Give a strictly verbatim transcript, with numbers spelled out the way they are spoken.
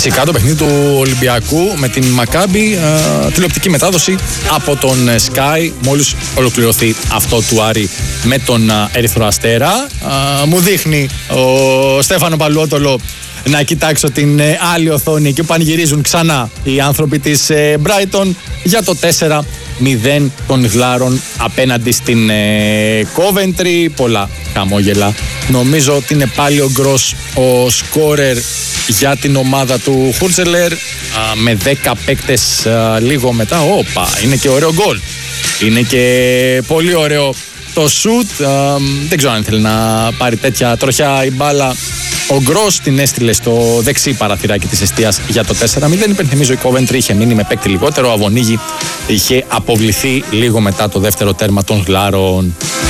Φυσικά το παιχνίδι του Ολυμπιακού με την Μακάμπι, τηλεοπτική μετάδοση από τον Sky μόλις ολοκληρωθεί αυτό του Άρη με τον Ερυθρό Αστέρα. Α, μου δείχνει ο Στέφανο Παλουότολο να κοιτάξω την άλλη οθόνη εκεί που πανηγυρίζουν ξανά οι άνθρωποι της Brighton για το τέσσερα μηδέν των Γλάρων απέναντι στην Coventry. Πολλά χαμόγελα. Νομίζω ότι είναι πάλι ο Γκρος ο σκόρερ για την ομάδα του Χούρτζελερ, με δέκα παίκτες λίγο μετά. Όπα, είναι και ωραίο γκολ. Είναι και πολύ ωραίο το σουτ. Δεν ξέρω αν θέλει να πάρει τέτοια τροχιά η μπάλα. Ο Γκρος την έστειλε στο δεξί παραθυράκι της εστίας για το τέσσερα μηδέν. Υπενθυμίζω η Coventry είχε μείνει με παίκτη λιγότερο. Ο Αβωνίγη είχε αποβληθεί λίγο μετά το δεύτερο τέρμα των Γλάρων.